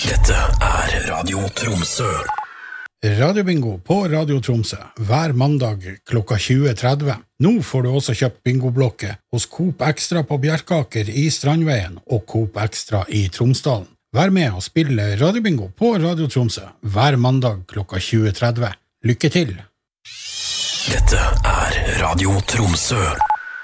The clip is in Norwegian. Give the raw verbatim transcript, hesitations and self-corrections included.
Dette er Radio Tromsø. Radio Bingo på Radio Tromsø hver mandag klokka tjue tretti. Nå får du også kjøpt bingoblokke hos Coop Extra på Bjerkaker i Strandveien og Coop Extra i Tromsdalen. Vær med og spille Radio Bingo på Radio Tromsø hver mandag klokka tjue tretti. Lykke til! Dette er Radio Tromsø.